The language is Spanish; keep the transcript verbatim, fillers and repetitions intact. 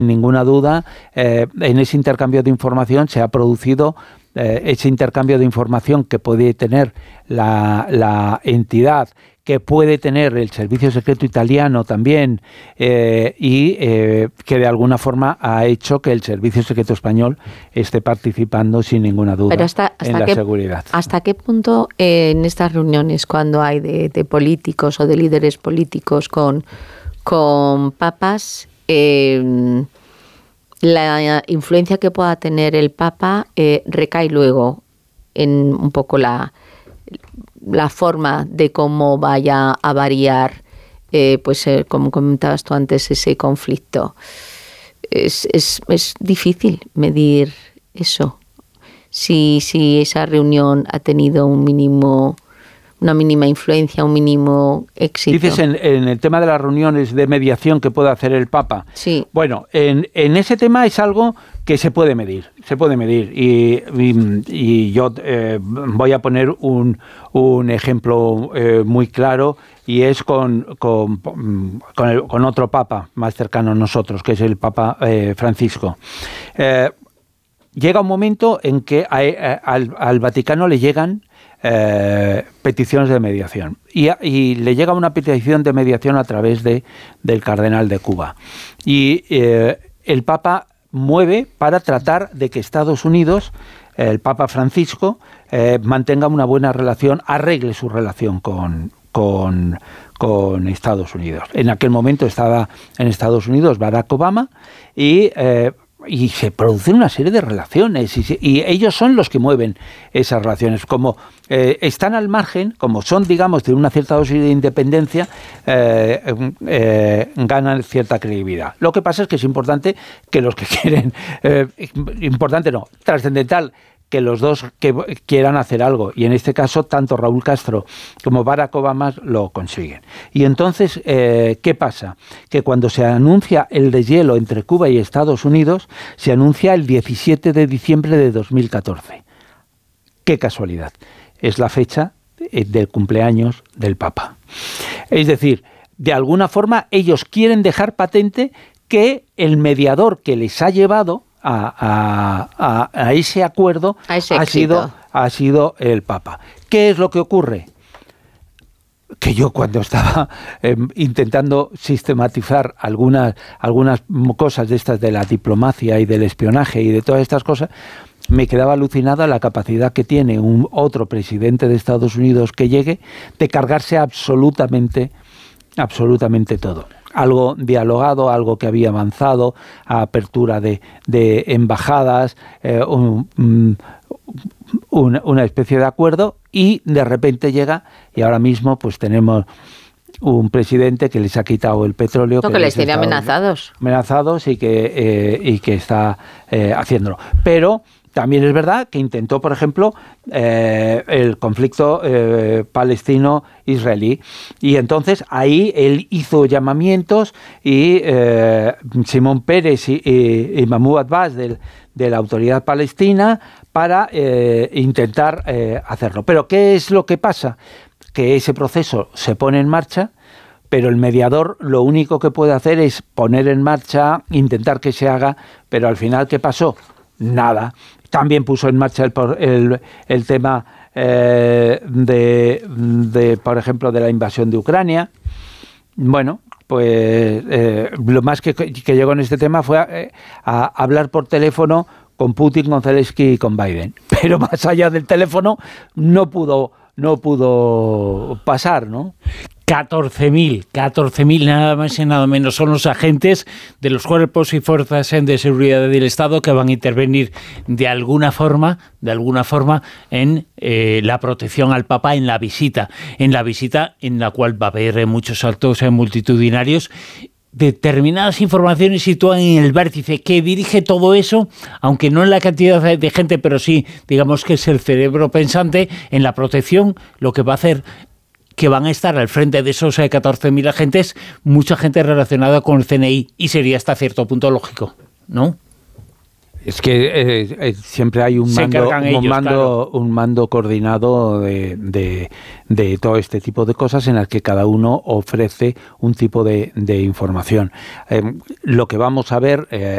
ninguna duda, eh, en ese intercambio de información se ha producido eh, ese intercambio de información que puede tener la, la entidad, que puede tener el servicio secreto italiano también, eh, y eh, que de alguna forma ha hecho que el servicio secreto español esté participando sin ninguna duda Pero hasta, hasta en la qué, seguridad. ¿Hasta qué punto eh, en estas reuniones, cuando hay de, de políticos o de líderes políticos con, con papas, eh, la influencia que pueda tener el Papa eh, recae luego en un poco la, la forma de cómo vaya a variar, eh, pues eh, como comentabas tú antes, ese conflicto? Es, es, es difícil medir eso. Si, si esa reunión ha tenido un mínimo... una mínima influencia, un mínimo éxito. Dices en, en el tema de las reuniones de mediación que puede hacer el Papa. Sí. Bueno, en, en ese tema es algo que se puede medir, se puede medir. Y, y, y yo eh, voy a poner un, un ejemplo eh, muy claro, y es con, con, con, el, con otro Papa más cercano a nosotros, que es el Papa eh, Francisco. Eh, llega un momento en que a, a, al, al Vaticano le llegan Eh, peticiones de mediación y, y le llega una petición de mediación a través de, del cardenal de Cuba, y eh, el Papa mueve para tratar de que Estados Unidos, eh, el Papa Francisco, eh, mantenga una buena relación, arregle su relación con, con, con Estados Unidos. En aquel momento estaba en Estados Unidos Barack Obama, y eh, y se producen una serie de relaciones, y, se, y ellos son los que mueven esas relaciones. Como eh, están al margen, como son, digamos, de una cierta dosis de independencia, eh, eh, ganan cierta credibilidad. Lo que pasa es que es importante que los que quieren, eh, importante no, trascendental, que los dos que quieran hacer algo, y en este caso tanto Raúl Castro como Barack Obama lo consiguen. Y entonces, eh, ¿qué pasa? Que cuando se anuncia el deshielo entre Cuba y Estados Unidos, se anuncia el diecisiete de diciembre de dos mil catorce. ¡Qué casualidad! Es la fecha del cumpleaños del Papa. Es decir, de alguna forma ellos quieren dejar patente que el mediador que les ha llevado A, a, a ese acuerdo a ese ha sido, ha sido el Papa. ¿Qué es lo que ocurre? Que yo, cuando estaba eh, intentando sistematizar algunas, algunas cosas de estas de la diplomacia y del espionaje y de todas estas cosas, me quedaba alucinada la capacidad que tiene un otro presidente de Estados Unidos que llegue de cargarse absolutamente, absolutamente todo. Algo dialogado, algo que había avanzado, a apertura de, de embajadas, eh, un, un, una, una especie de acuerdo, y de repente llega, y ahora mismo pues tenemos un presidente que les ha quitado el petróleo. No, que, que les tiene amenazados. Amenazados y que, eh, y que está eh, haciéndolo. Pero también es verdad que intentó, por ejemplo, eh, el conflicto eh, palestino-israelí, y entonces ahí él hizo llamamientos, y eh, Simón Pérez y, y, y Mahmoud Abbas del, de la Autoridad Palestina para eh, intentar eh, hacerlo. Pero ¿qué es lo que pasa? Que ese proceso se pone en marcha, pero el mediador lo único que puede hacer es poner en marcha, intentar que se haga, pero al final, ¿qué pasó? Nada. También puso en marcha el, el, el tema eh, de, de, por ejemplo, de la invasión de Ucrania. Bueno, pues eh, lo más que, que llegó en este tema fue a, a hablar por teléfono con Putin, con Zelensky y con Biden. Pero más allá del teléfono no pudo, no pudo pasar, ¿no? catorce mil, catorce mil nada más y nada menos son los agentes de los cuerpos y fuerzas de seguridad del Estado que van a intervenir de alguna forma, de alguna forma en eh, la protección al Papa, en la visita, en la visita en la cual va a haber muchos actos multitudinarios. Determinadas informaciones sitúan en el vértice que dirige todo eso, aunque no en la cantidad de gente, pero sí, digamos que es el cerebro pensante en la protección, lo que va a hacer que van a estar al frente de esos catorce mil agentes, mucha gente relacionada con el C N I, y sería hasta cierto punto lógico, ¿no? Es que eh, eh, siempre hay un mando, un, ellos, mando claro. un mando coordinado de, de, de todo este tipo de cosas, en las que cada uno ofrece un tipo de, de información. Eh, lo que vamos a ver eh,